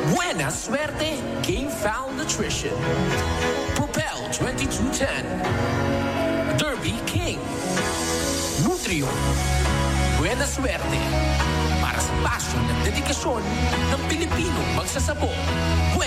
Buena Suerte Game Foul Nutrition. Propel 2210. Derby King. Nutrio. Buena Suerte. Para sa passion at dedikasyon ng Pilipinong magsasabo.